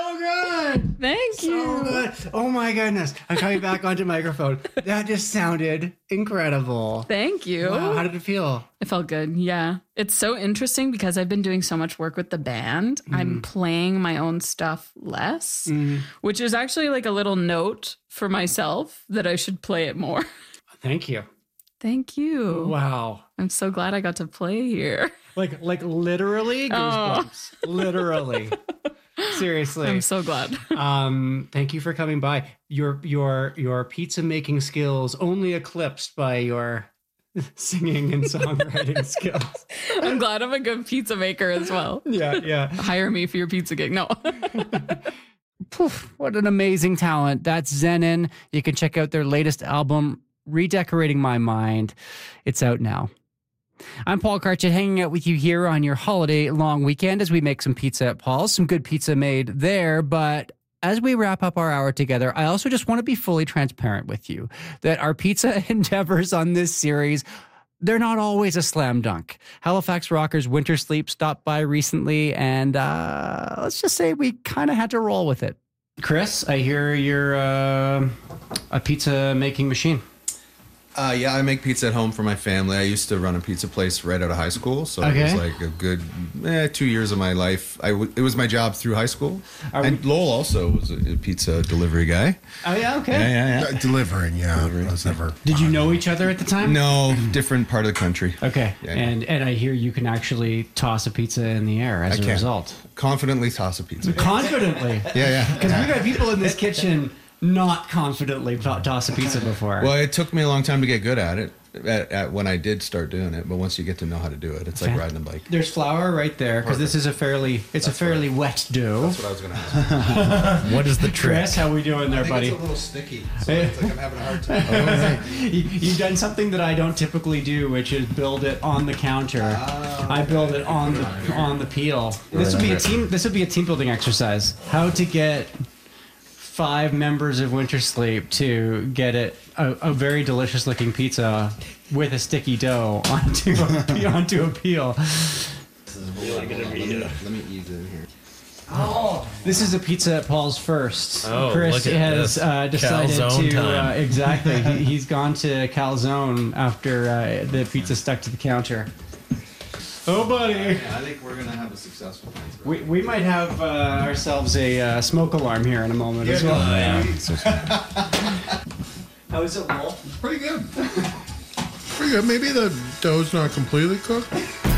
so good. Thank you. So good. Oh my goodness. I'm coming back onto microphone. That just sounded incredible. Thank you. Wow, how did it feel? It felt good. Yeah. It's so interesting because I've been doing so much work with the band. I'm playing my own stuff less, which is actually like a little note for myself that I should play it more. Thank you. Thank you. Wow. I'm so glad I got to play here. Like literally goosebumps. Literally. Seriously. I'm so glad. Thank you for coming by. Your pizza making skills only eclipsed by your singing and songwriting skills. I'm glad I'm a good pizza maker as well. Yeah. Hire me for your pizza gig. No. Poof, what an amazing talent. That's Zenon. You can check out their latest album, Redecorating My Mind. It's out now. I'm Paul Karchet, hanging out with you here on your holiday long weekend as we make some pizza at Paul's. Some good pizza made there, but as we wrap up our hour together, I also just want to be fully transparent with you that our pizza endeavors on this series, they're not always a slam dunk. Halifax Rockers Winter Sleep stopped by recently, and let's just say we kind of had to roll with it. Chris, I hear you're a pizza making machine. Yeah, I make pizza at home for my family. I used to run a pizza place right out of high school, so it was like a good 2 years of my life. It was my job through high school. And Lowell also was a pizza delivery guy. Oh, yeah, okay. Yeah. Delivering. I was never. Did you know each other at the time? No, different part of the country. Okay. Yeah. And I hear you can actually toss a pizza in the air as a result. Confidently toss a pizza. Confidently? Yeah. Because we've got people in this kitchen not confidently toss a pizza before. Well, it took me a long time to get good at it at when I did start doing it, but once you get to know how to do it, it's like riding a bike. There's flour right there because this is a fairly wet dough. That's what I was going to ask. What is the trick? Chris, how we doing there, buddy? It's a little sticky, so it's like I'm having a hard time. You've done something that I don't typically do, which is build it on the counter. I build it on the peel. This would be a team building exercise. How to get 5 members of Winter Sleep to get a very delicious looking pizza with a sticky dough onto a peel. This is really going to be. Let me ease in here. Oh, this is a pizza at Paul's first. Oh, Chris look at has decided Calzone to time. exactly. He's gone to Calzone after the pizza stuck to the counter. Oh, buddy. Yeah, I think we're going to have a successful night. We might have ourselves a smoke alarm here in a moment as well. How is it, Wolf? Pretty good. Pretty good. Maybe the dough's not completely cooked.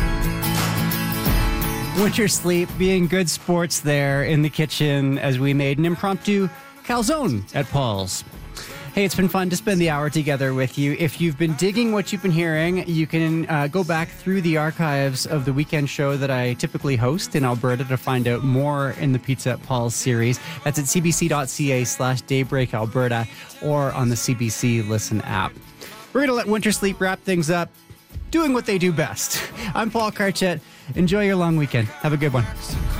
Winter Sleep being good sports there in the kitchen as we made an impromptu calzone at Paul's. Hey, it's been fun to spend the hour together with you. If you've been digging what you've been hearing, you can go back through the archives of the weekend show that I typically host in Alberta to find out more in the Pizza at Paul's series. That's at cbc.ca/Daybreak Alberta or on the CBC Listen app. We're going to let Winter Sleep wrap things up, doing what they do best. I'm Paul Karchet. Enjoy your long weekend. Have a good one.